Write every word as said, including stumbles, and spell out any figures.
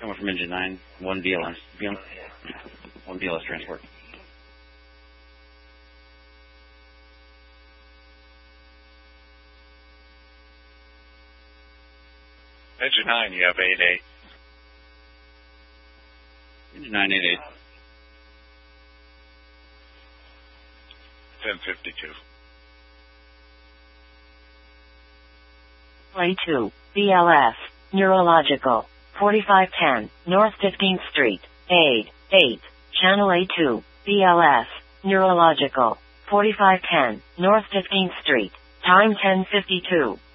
Someone from engine nine, one B L S, one B L S transport. Engine nine, you have eight eight. Engine nine eight eight. ten fifty-two. A two, B L S, Neurological, forty-five ten, North fifteenth Street, eight eight, Channel A two, B L S, Neurological, forty-five ten, North fifteenth Street, time ten fifty-two.